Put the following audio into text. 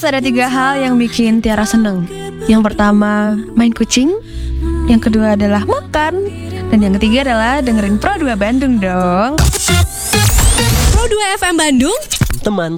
ada 3 hal yang bikin Tiara seneng. Yang pertama, main kucing. Yang kedua adalah makan. Dan yang ketiga adalah dengerin Pro 2 Bandung dong. Pro 2 FM Bandung, teman